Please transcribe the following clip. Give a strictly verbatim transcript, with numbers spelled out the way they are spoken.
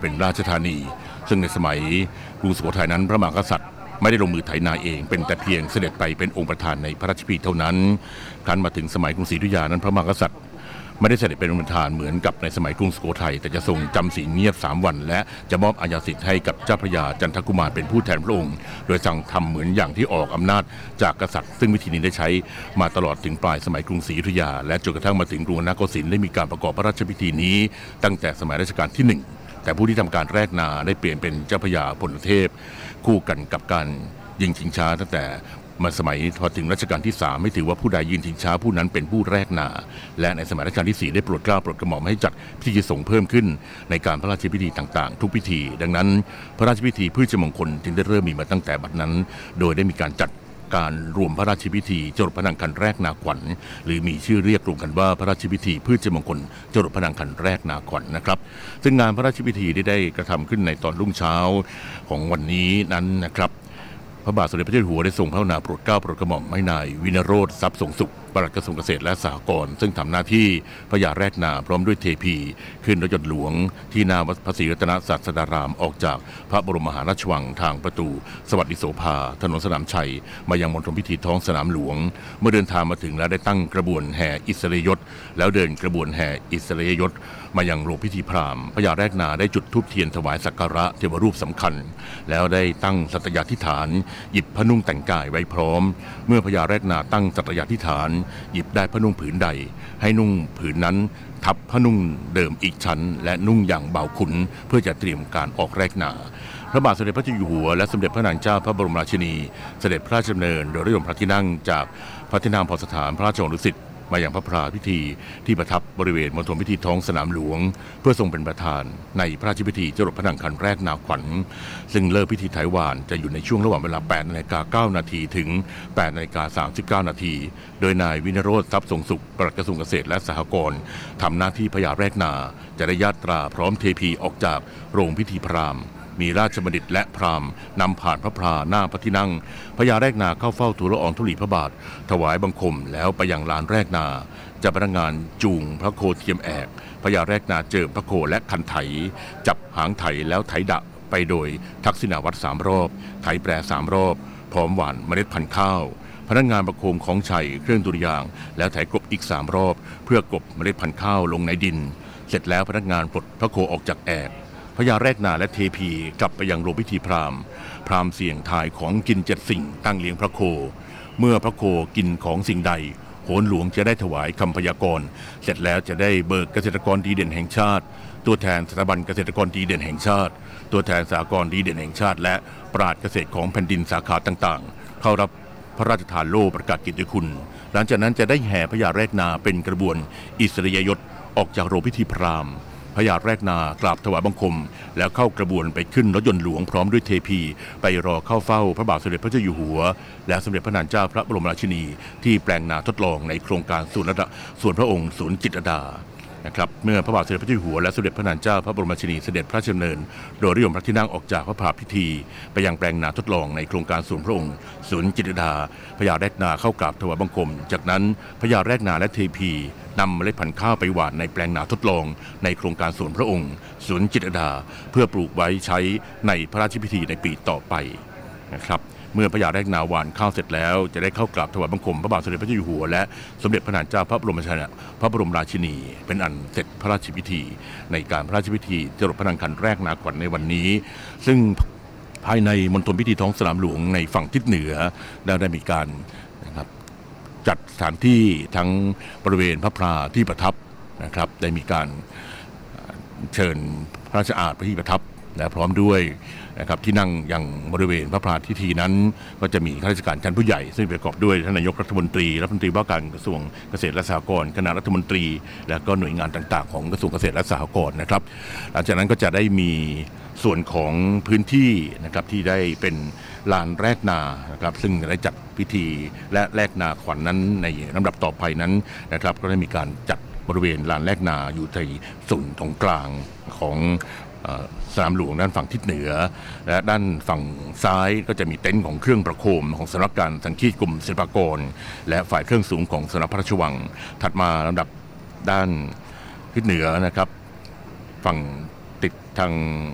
เป็นราชธานีซึ่งในสมัยกรุงสุโขทัยนั้นพระมหากษัตริย์ไม่ได้ลงมือไถนาเองเป็นแต่เพียงเสด็จไปเป็นองค์ประธานในพระราชพิธีเท่านั้นครั้นมาถึงสมัยกรุงศรีอยุธยานั้นพระมหากษัตริย์ไม่ได้เสด็จเป็นองค์ประธานเหมือนกับในสมัยกรุงสุโขทัยแต่จะทรงจำศีลเงียบสามวันและจะมอบอาญาสิทธิ์ให้กับเจ้าพระยาจันทกุมารเป็นผู้แทนพระองค์โดยสั่งทำเหมือนอย่างที่ออกอำนาจจากกษัตริย์ซึ่งวิธีนี้ได้ใช้มาตลอดถึงปลายสมัยกรุงศรีอยุธยาและจนกระทั่งมาถึงกรุงรัตนโกสินทร์ได้มีการประกอบพระราชพิธีนี้ตั้งแต่สมัยรัชกาลที่หนึ่งแต่ผู้ที่ทำการแรกนาได้เปลี่ยนเป็นเจ้าพระยาพลเทพคู่กันกับการยิงชิงช้าตั้งแต่มาสมัยพอถึงรัชกาลที่สามไม่ถือว่าผู้ใดยืนชิงช้าผู้นั้นเป็นผู้แรกนาและในสมัยรัชกาลที่สี่ได้โปรดเกล้าโปรดกระหม่อมให้จัดพิธีสงฆ์เพิ่มขึ้นในการพระราชพิธีต่างๆทุกพิธีดังนั้นพระราชพิธีพืชมงคลจึงได้เริ่มมีมาตั้งแต่บัดนั้นโดยได้มีการจัดการรวมพระราชพิธีจรดพระนางคันแรกนาขวัญหรือมีชื่อเรียกรวมกันว่าพระราชพิธีพืชมงคลจรดพระนางคันแรกนาขวัญนะครับซึ่งงานพระราชพิธีได้ได้กระทำขึ้นในตอนรุ่งเช้าของวันนี้นั้นนะครับพระบาทสมเด็จพระเจ้าอยู่หัวได้ทรงพระกรุณาโปรดเกล้าโปรดกระหม่อมให้นายวินโรธทรัพย์สงสุขปลัดกระทรวงเกษตรและสหกรณ์ซึ่งทำหน้าที่พระยาแรกนาพร้อมด้วยเทพีขึ้นรถยนต์หลวงที่หน้าวัดพระศรีรัตนศาสดารามออกจากพระบรมมหาราชวังทางประตูสวัสดิโสภาถนนสนามชัยมายังมณฑลพิธีท้องสนามหลวงเมื่อเดินทางมาถึงแล้วได้ตั้งกระบวนแห่อิสริยยศแล้วเดินกระบวนแห่อิสริยยศมายังโรงพิธีพราหมณ์พระยาแรกนาได้จุดธูปเทียนถวายสักการะเทวรูปสำคัญแล้วได้ตั้งสัตยาธิษฐานหยิบพระนุ่งแต่งกายไว้พร้อมเมื่อพระยาแรกนาตั้งสัตยาธิษฐานหยิบได้พระนุ่งผืนใดให้นุ่งผืนนั้นทับพระนุ่งเดิมอีกชั้นและนุ่งอย่างเบาขุนเพื่อจะเตรียมการออกแรกนาพระบาทสมเด็จพระเจ้าอยู่หัวและสมเด็จพระนางเจ้าพระบรมราชินีเสด็จพระราชดำเนินโดยรถยนต์พระที่นั่งจากพระที่นั่งพอสถานพระราชวังดุสิตมาอย่างพระพราพิธีที่ประทับบริเวณมณฑลพิธีท้องสนามหลวงเพื่อทรงเป็นประธานในพระราชพิธีจรดพระนางคันแรกนาขวัญซึ่งเลิกพิธีไถวานจะอยู่ในช่วงระหว่างเวลา แปดนาฬิกาเก้านาที ถึง แปดนาฬิกาสามสิบเก้านาทีโดยนายวินโรธทรัพย์สงสุขปลัดกระทรวงเกษตรและสหกรณ์ทำหน้าที่พระยาแรกนาจะได้ญาตราพร้อมเทพีออกจากโรงพิธีพราหมณ์มีราชบัณฑิตและพราหมณ์นำผ่านพระพราหน้าพระที่นั่งพญาแรกนาเข้าเฝ้าทูลละอองธุลีพระบาทถวายบังคมแล้วไปยังลานแรกนาจะพนักงานจูงพระโคเทียมแอกพญาแรกนาเจิมพระโคและคันไถจับหางไถแล้วไถดะไปโดยทักษิณาวัตรสามรอบไถแปรสามรอบพร้อมหว่านเมล็ดพันธุ์ข้าวพนักงานประโคมของชัยเครื่องดุริยางค์แล้วไถกบอีกสามรอบเพื่อกบเมล็ดพันธุ์ข้าวลงในดินเสร็จแล้วพนักงานปลดพระโคออกจากแอกพญาแรกนาและเทพีกลับไปยังโรงพิธีพราหมณ์พราหมณ์เสี่ยงทายของกินเจ็ดสิ่งตั้งเลี้ยงพระโคเมื่อพระโคกินของสิ่งใดโหนหลวงจะได้ถวายคำพยากรณ์เสร็จแล้วจะได้เบิกเกษตรกรดีเด่นแห่งชาติตัวแทนสถาบันเกษตรกรดีเด่นแห่งชาติตัวแทนสหกรณ์ดีเด่นแห่งชาติและปราชญ์เกษตรของแผ่นดินสาขาต่างๆเข้ารับพระราชทานโล่ประกาศเกียรติคุณหลังจากนั้นจะได้แห่พญาแรกนาเป็นกระบวนอิสริยยศออกจากโรงพิธีพราหมณ์พญาแรกนากราบถวายบังคมแล้วเข้ากระบวนไปขึ้นรถยนต์หลวงพร้อมด้วยเทพีไปรอเข้าเฝ้าพระบาทสมเด็จพระเจ้าอยู่หัวและสมเด็จพระนางเจ้าพระบรมราชินีที่แปลงนาทดลองในโครงการศูนย์ระดับส่วนพระองค์ศูนย์จิตรลดานะครับเมื่อพระบาทสมเด็จพระเจ้าอยู่หัวและสมเด็จพระนางเจ้าพระบรมราชินีเสด็จพระราชดำเนินโดยรถยนต์พระที่นั่งออกจากพระพาพิธีไปยังแปลงนาทดลองในโครงการศูนย์พระองค์ศูนย์จิตรลดาพญาแรกนาเข้ากราบถวายบังคมจากนั้นพญาแรกนาและเทพีนำเมล็ดพันธุ์ข้าวไปหว่านในแปลงนาทดลองในโครงการสวนพระองค์สวนจิตรลดาเพื่อปลูกไว้ใช้ในพระราชพิธีในปีต่อไปนะครับเมื่อพญาแรกนาหว่านข้าวเสร็จแล้วจะได้เข้ากราบถวายบังคมพระบาทสมเด็จพระเจ้าอยู่หัวและสมเด็จพระนางเจ้าพระบรมชนกพระบรมราชินีเป็นอันเสร็จพระราชพิธีในการพระราชพิธีจรดพระนางคันแรกนาขวัญในวันนี้ซึ่งภายในมณฑลพิธีท้องสนามหลวงในฝั่งทิศเหนือได้มีการนะครับจัดสถานที่ทั้งบริเวณพระพราที่ประทับนะครับได้มีการเชิญพระราชอาณาที่ประทับและพร้อมด้วยนะครับที่นั่งยังบริเวณพระพราพิธีนั้นก็จะมีข้าราชการชั้นผู้ใหญ่ซึ่งประกอบด้วยท่านนายกรัฐมนตรีรัฐมนตรีว่าการกระทรวงเกษตรและสหกรณ์คณะรัฐมนตรีและก็หน่วยงานต่างๆของกระทรวงเกษตรและสหกรณ์นะครับหลังจากนั้นก็จะได้มีส่วนของพื้นที่นะครับที่ได้เป็นลานแรกนานะครับซึ่งได้จัดพิธีและแรกนาขวัญ น, นั้นในลำดับต่อไปนั้นนะครับก็ได้มีการจัดบริเวณลานแรกนาอยู่ในส่วนตรงกลางของสนามหลวงด้านฝั่งทิศเหนือและด้านฝั่งซ้ายก็จะมีเต็นท์ของเครื่องประโคมของสำนักการสังคีตกรมศิลปากรและฝ่ายเครื่องสูงของสำนักพระราชวังถัดมาลำดับด้านทิศเหนือนะครับฝั่งติดทาง